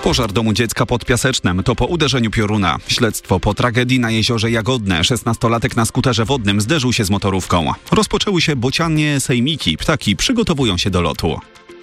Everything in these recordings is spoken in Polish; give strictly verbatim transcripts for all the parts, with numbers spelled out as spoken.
Pożar domu dziecka pod Piasecznem to po uderzeniu pioruna. Śledztwo po tragedii na jeziorze Jagodne. szesnastolatek na skuterze wodnym zderzył się z motorówką. Rozpoczęły się bocianie sejmiki. Ptaki przygotowują się do lotu.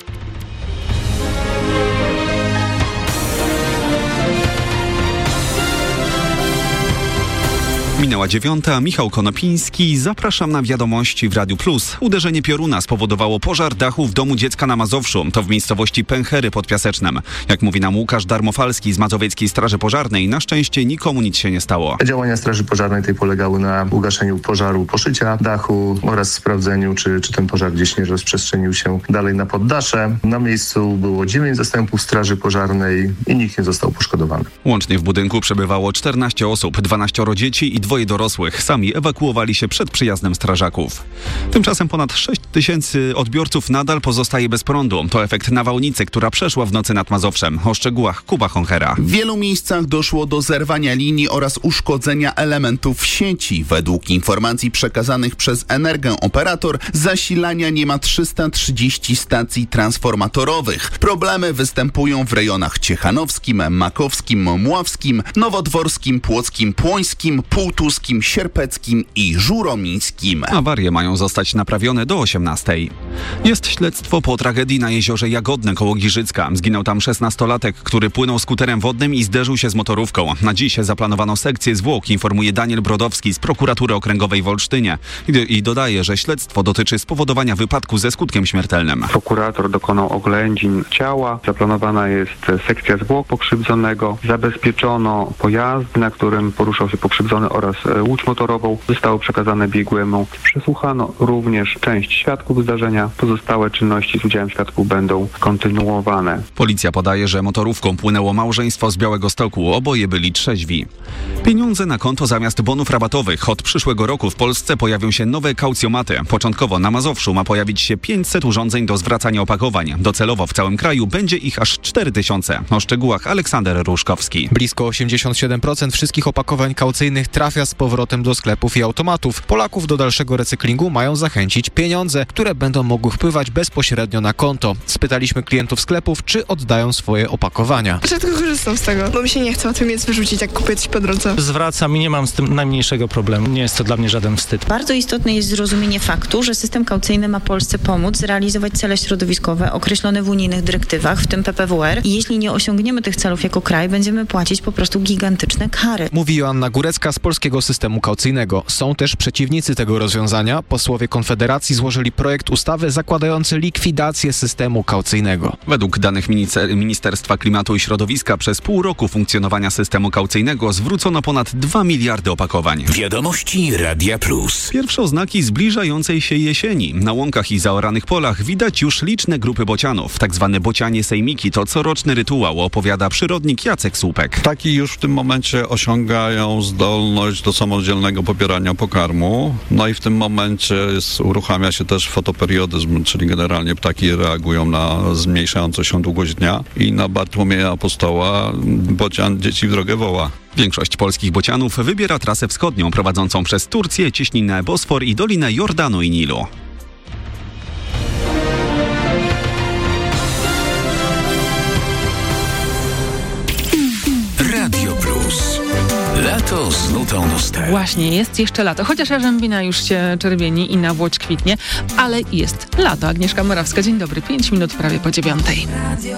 Minęła dziewiąta, Michał Konopiński, zapraszam na wiadomości w Radiu Plus. Uderzenie pioruna spowodowało pożar dachu w domu dziecka na Mazowszu, to w miejscowości Pęchery pod Piasecznem. Jak mówi nam Łukasz Darmofalski z Mazowieckiej Straży Pożarnej, na szczęście nikomu nic się nie stało. Działania Straży Pożarnej tej polegały na ugaszeniu pożaru poszycia dachu oraz sprawdzeniu, czy, czy ten pożar gdzieś nie rozprzestrzenił się dalej na poddasze. Na miejscu było dziewięć zastępów Straży Pożarnej i nikt nie został poszkodowany. Łącznie w budynku przebywało czternaście osób, dwanaścioro dzieci i dwoje dorosłych. Sami ewakuowali się przed przyjazdem strażaków. Tymczasem ponad sześć tysięcy odbiorców nadal pozostaje bez prądu. To efekt nawałnicy, która przeszła w nocy nad Mazowszem. O szczegółach Kuba Honchera. W wielu miejscach doszło do zerwania linii oraz uszkodzenia elementów sieci. Według informacji przekazanych przez Energę-Operator zasilania nie ma trzysta trzydzieści stacji transformatorowych. Problemy występują w rejonach ciechanowskim, makowskim, mławskim, nowodworskim, płockim, płońskim, półtuskim, sierpeckim i żuromińskim. Awarie mają zostać naprawione do osiemnastej. Jest śledztwo po tragedii na jeziorze Jagodne koło Giżycka. Zginął tam szesnastolatek, który płynął skuterem wodnym i zderzył się z motorówką. Na dziś zaplanowano sekcję zwłok, informuje Daniel Brodowski z Prokuratury Okręgowej w Olsztynie. I, i dodaje, że śledztwo dotyczy spowodowania wypadku ze skutkiem śmiertelnym. Prokurator dokonał oględzin ciała. Zaplanowana jest sekcja zwłok pokrzywdzonego. Zabezpieczono pojazd, na którym poruszał się pokrzywdzony oraz łódź motorową. Zostało przekazane biegłemu. Przesłuchano również część świadków zdarzenia. Pozostałe czynności z udziałem świadków będą kontynuowane. Policja podaje, że motorówką płynęło małżeństwo z Białegostoku. Oboje byli trzeźwi. Pieniądze na konto zamiast bonów rabatowych. Od przyszłego roku w Polsce pojawią się nowe kaucjomaty. Początkowo na Mazowszu ma pojawić się pięćset urządzeń do zwracania opakowań. Docelowo w całym kraju będzie ich aż cztery tysiące. O szczegółach Aleksander Ruszkowski. Blisko osiemdziesiąt siedem procent wszystkich opakowań kaucyjnych trafia z powrotem do sklepów i automatów. Polaków do dalszego recyklingu mają zachęcić pieniądze, które będą mogły wpływać bezpośrednio na konto. Spytaliśmy klientów sklepów, czy oddają swoje opakowania. Rzadko korzystam z tego, bo mi się nie chce łatwiej jest wyrzucić, jak kupię coś po drodze. Zwracam i nie mam z tym najmniejszego problemu. Nie jest to dla mnie żaden wstyd. Bardzo istotne jest zrozumienie faktu, że system kaucyjny ma Polsce pomóc zrealizować cele środowiskowe określone w unijnych dyrektywach, w tym P P W R. I jeśli nie osiągniemy tych celów jako kraj, będziemy płacić po prostu gigantyczne kary. Mówi Joanna Górecka z Polskiego Systemu Kaucyjnego. Są też przeciwnicy tego rozwiązania. Posłowie Konfederacji złożyli projekt ustawy zakładający likwidację systemu kaucyjnego. Według danych Ministerstwa Klimatu i Środowiska przez pół roku funkcjonowania systemu kaucyjnego zwrócono ponad dwa miliardy opakowań. Wiadomości Radia Plus. Pierwsze oznaki zbliżającej się jesieni. Na łąkach i zaoranych polach widać już liczne grupy bocianów. Tak zwane bocianie sejmiki to coroczny rytuał, opowiada przyrodnik Jacek Słupek. Ptaki już w tym momencie osiągają zdolność do samodzielnego pobierania pokarmu. No i w tym momencie jest, uruchamia się też fotoperiodizm, czyli generalnie ptaki reagują na zmniejszającą się długość dnia i na Bartłomieja Apostoła bocian dzieci w drogę woła. Większość polskich bocianów wybiera trasę wschodnią prowadzącą przez Turcję, cieśninę Bosfor i Dolinę Jordanu i Nilu. Radio Plus. Lato z nutą nostalgii. Właśnie, jest jeszcze lato. Chociaż jarzębina już się czerwieni i nawłoć kwitnie, ale jest lato. Agnieszka Morawska, dzień dobry. Pięć minut prawie po dziewiątej.